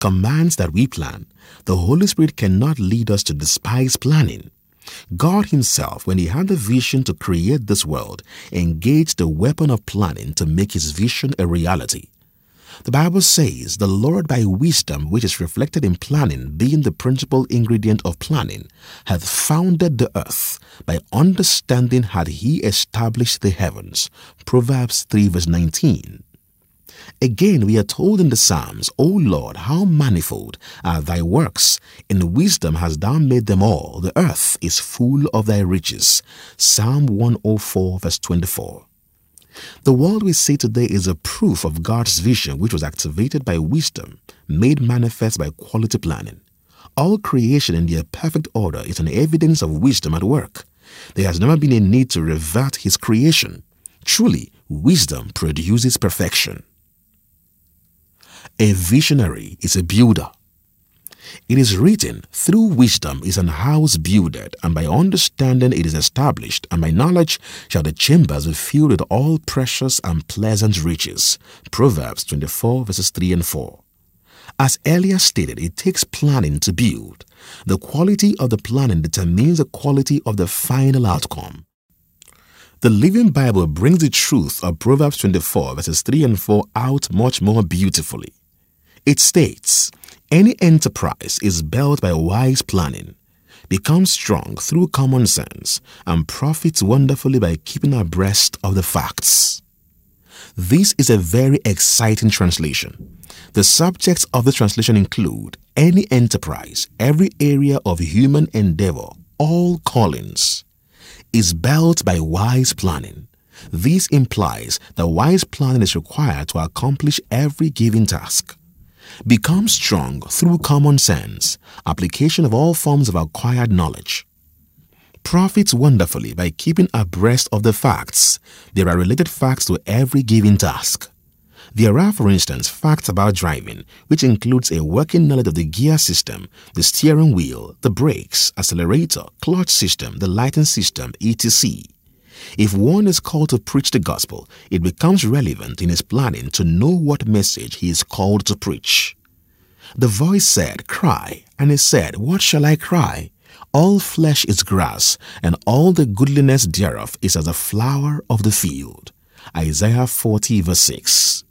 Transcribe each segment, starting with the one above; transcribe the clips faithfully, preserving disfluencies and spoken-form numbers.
commands that we plan, the Holy Spirit cannot lead us to despise planning. God himself, when he had the vision to create this world, engaged the weapon of planning to make his vision a reality. The Bible says, the Lord by wisdom, which is reflected in planning, being the principal ingredient of planning, hath founded the earth. By understanding hath he established the heavens. Proverbs three verse nineteen. Again, we are told in the Psalms, O Lord, how manifold are thy works. In wisdom hast thou made them all. The earth is full of thy riches. Psalm one oh four verse twenty-four. The world we see today is a proof of God's vision, which was activated by wisdom, made manifest by quality planning. All creation in their perfect order is an evidence of wisdom at work. There has never been a need to revert his creation. Truly, wisdom produces perfection. A visionary is a builder. It is written, through wisdom is an house builded, and by understanding it is established, and by knowledge shall the chambers be filled with all precious and pleasant riches. Proverbs twenty-four verses three and four. As earlier stated, it takes planning to build. The quality of the planning determines the quality of the final outcome. The Living Bible brings the truth of Proverbs twenty-four verses three and four out much more beautifully. It states, any enterprise is built by wise planning, becomes strong through common sense, and profits wonderfully by keeping abreast of the facts. This is a very exciting translation. The subjects of the translation include any enterprise, every area of human endeavor, all callings, is built by wise planning. This implies that wise planning is required to accomplish every given task. Become strong through common sense, application of all forms of acquired knowledge. Profits wonderfully by keeping abreast of the facts. There are related facts to every given task. There are, for instance, facts about driving, which includes a working knowledge of the gear system, the steering wheel, the brakes, accelerator, clutch system, the lighting system, et cetera. If one is called to preach the gospel, it becomes relevant in his planning to know what message he is called to preach. The voice said, cry, and he said, what shall I cry? All flesh is grass, and all the goodliness thereof is as a flower of the field. Isaiah forty verse six.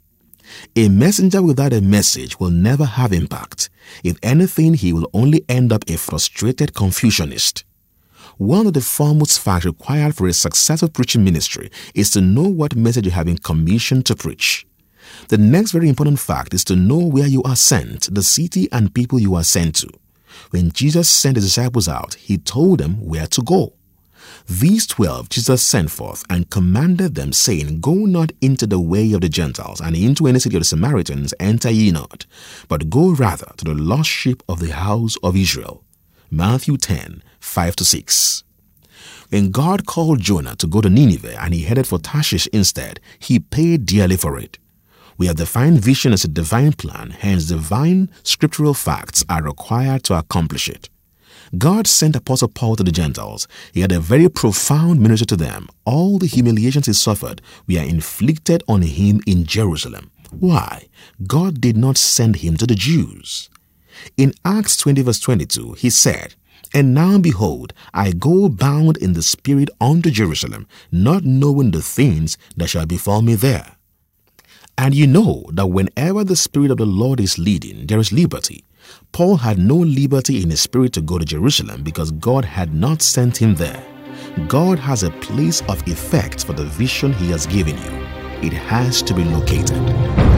A messenger without a message will never have impact. If anything, he will only end up a frustrated Confucianist. One of the foremost facts required for a successful preaching ministry is to know what message you have been commissioned to preach. The next very important fact is to know where you are sent, the city and people you are sent to. When Jesus sent his disciples out, he told them where to go. These twelve Jesus sent forth and commanded them, saying, Go not into the way of the Gentiles, and into any city of the Samaritans enter ye not, but go rather to the lost sheep of the house of Israel. Matthew ten, five to six. When God called Jonah to go to Nineveh and he headed for Tarshish instead, he paid dearly for it. We have defined vision as a divine plan, hence divine scriptural facts are required to accomplish it. God sent Apostle Paul to the Gentiles. He had a very profound ministry to them. All the humiliations he suffered were inflicted on him in Jerusalem. Why? God did not send him to the Jews. In Acts twenty verse twenty-two, he said, And now behold, I go bound in the Spirit unto Jerusalem, not knowing the things that shall befall me there. And you know that whenever the Spirit of the Lord is leading, there is liberty. Paul had no liberty in his spirit to go to Jerusalem because God had not sent him there. God has a place of effect for the vision he has given you. It has to be located.